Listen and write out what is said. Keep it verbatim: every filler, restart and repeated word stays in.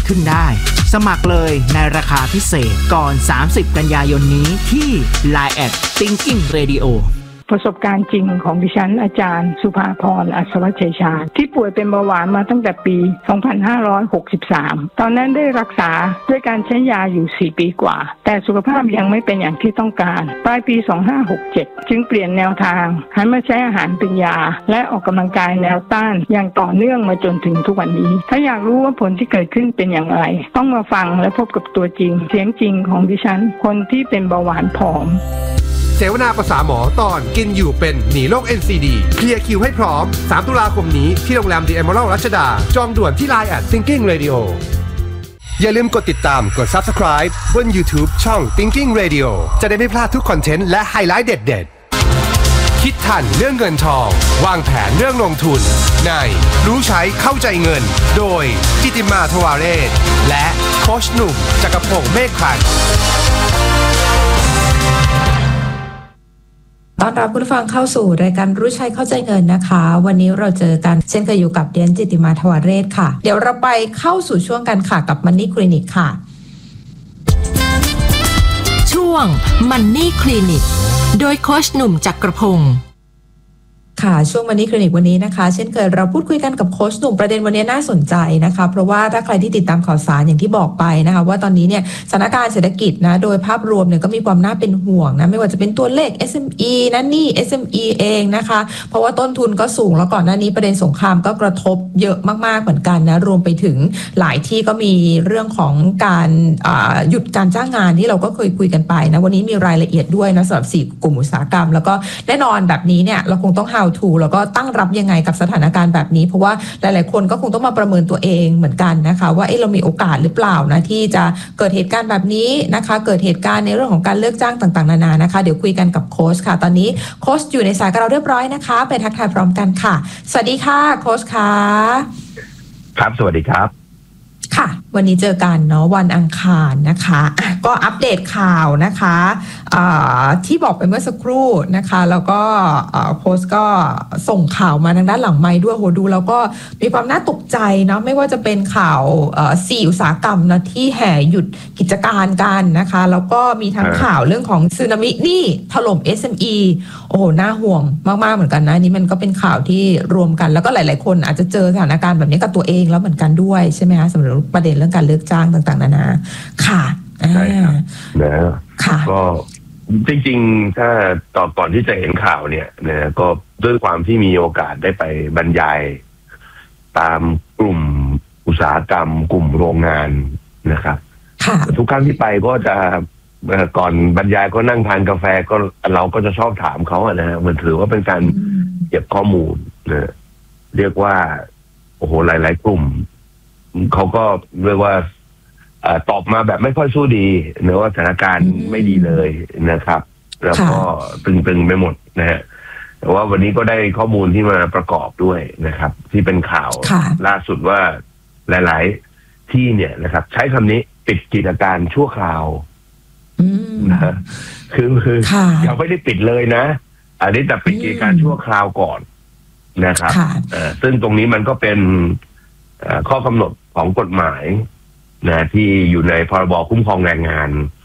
ขึ้นได้สมัครเลยในราคาพิเศษก่อนสามสิบกันยายนนี้ที่ ไลน์ แอท Thinking Radio ประสบการณ์จริงของดิฉันอาจารย์สุภาพรอัศวชัยชาญที่ป่วยเป็นเบาหวานมาตั้งแต่ปี สองพันห้าร้อยหกสิบสาม ตอนนั้นได้รักษาด้วยการใช้ยาอยู่ สี่ปีกว่าแต่สุขภาพยังไม่เป็นอย่างที่ต้องการปลายปี สองพันห้าร้อยหกสิบเจ็ด จึงเปลี่ยนแนวทางหันมาใช้อาหารเป็นยาและออกกำลังกายแนวต้านอย่างต่อเนื่องมาจนถึงทุกวันนี้ถ้าอยากรู้ว่าผลที่เกิดขึ้นเป็นอย่างไรต้องมาฟังและพบกับตัวจริงเสียงจริงของดิฉันคนที่เป็นเบาหวานผอมเสวนาภาษาหมอตอนกินอยู่เป็นหนีโรค เอ็น ซี ดี เคลียร์คิวให้พร้อมสามตุลาคมนี้ที่โรงแรม The Emerald รัชดาจองด่วนที่ ไลน์ แอท Thinking Radio อย่าลืมกดติดตามกด Subscribe บน YouTube ช่อง Thinking Radio จะได้ไม่พลาดทุกคอนเทนต์และไฮไลท์เด็ดๆคิดทันเรื่องเงินทองวางแผนเรื่องลงทุนในรู้ใช้เข้าใจเงินโดยกิติมาทวาเรศและโค้ชหนุ่มจักรพงษ์เมฆพันธ์ต้อนรับคุณผู้ฟังเข้าสู่รายการรู้ใช้เข้าใจเงินนะคะวันนี้เราเจอกันเช่นเคยอยู่กับเดียนจิติมาทวาเรศค่ะเดี๋ยวเราไปเข้าสู่ช่วงกันค่ะกับ Money Clinic ค่ะช่วง Money Clinic โดยโค้ชหนุ่มจักรพงษ์ค่ะช่วงวันนี้คลินิกวันนี้นะคะเช่นเคยเราพูดคุยกันกับโค้ชหนุ่มประเด็นวันนี้น่าสนใจนะคะเพราะว่าถ้าใครที่ติดตามข่าวสารอย่างที่บอกไปนะคะว่าตอนนี้เนี่ยสถานการณ์เศรษฐกิจนะโดยภาพรวมเนี่ยก็มีความน่าเป็นห่วงนะไม่ว่าจะเป็นตัวเลข เอส เอ็ม อี นะนี่ เอส เอ็ม อี เองนะคะเพราะว่าต้นทุนก็สูงแล้วก่อนหน้านี้ประเด็นสงครามก็กระทบเยอะมากๆเหมือนกันนะรวมไปถึงหลายที่ก็มีเรื่องของการหยุดการจ้างงานที่เราก็เคยคุยกันไปนะวันนี้มีรายละเอียดด้วยนะสำหรับสี่กลุ่มอุตสาหกรรมแล้วก็แน่นอนแบบนี้เนี่ยเราคงต้อง how to แล้วก็ตั้งรับยังไงกับสถานการณ์แบบนี้เพราะว่าหลายๆคนก็คงต้องมาประเมินตัวเองเหมือนกันนะคะว่าเอ๊ะเรามีโอกาสหรือเปล่านะที่จะเกิดเหตุการณ์แบบนี้นะคะเกิดเหตุการณ์ในเรื่องของการเลิกจ้างต่างๆนานานะคะเดี๋ยวคุยกันกับโค้ชค่ะตอนนี้โค้ชอยู่ในสายกับเราเรียบร้อยนะคะไปทักทายพร้อมกันค่ะสวัสดีค่ะโค้ชค่ะครับสวัสดีครับค่ะวันนี้เจอกันเนาะวันอังคารนะคะก็อัปเดตข่าวนะคะที่บอกไปเมื่อสักครู่นะคะแล้วก็โค้ชก็ส่งข่าวมาทางด้านหลังไมค์ด้วยโหดูแล้วก็มีความน่าตกใจเนาะไม่ว่าจะเป็นข่าวสี่อุตสาหกรรมนะที่แห่หยุดกิจการกันนะคะแล้วก็มีทั้งข่าวเรื่องของสึนามินี่ถล่ม เอส เอ็ม อี โอ้โหน่าห่วงมากๆเหมือนกันนะนี่มันก็เป็นข่าวที่รวมกันแล้วก็หลายๆคนอาจจะเจอสถานการณ์แบบนี้กับตัวเองแล้วเหมือนกันด้วยใช่ไหมคะสำหรับประเด็นเรื่องการเลิกจ้างต่างๆนานาค่ะใช่ครับนะก็จริงๆถ้าต่อก่อนที่จะเห็นข่าวเนี่ยนะก็ด้วยความที่มีโอกาสได้ไปบรรยายตามกลุ่มอุตสาหกรรมกลุ่มโรงงานนะครับทุกครั้งที่ไปก็จะก่อนบรรยายก็นั่งทานกาแฟก็เราก็จะชอบถามเขาอะนะมันถือว่าเป็นการเก็บข้อมูลนะเรียกว่าโอ้โหหลายๆกลุ่มเขาก็เรียกว่าตอบมาแบบไม่ค่อยสู้ดีเนื้อว่าสถานการณ์ไม่ดีเลยนะครับแล้วก็ตึงๆไปหมดนะฮะแต่ว่าวันนี้ก็ได้ข้อมูลที่มาประกอบด้วยนะครับที่เป็นข่าวล่าสุดว่าหลายๆที่เนี่ยนะครับใช้คำนี้ปิดกิจการชั่วคราวนะคือคือยังไม่ได้ปิดเลยนะอันนี้แต่ปิดกิจการชั่วคราวก่อนนะครับซึ่งตรงนี้มันก็เป็นข้อกำหนดของกฎหมายนะที่อยู่ในพรบคุ้มครองแรงงาน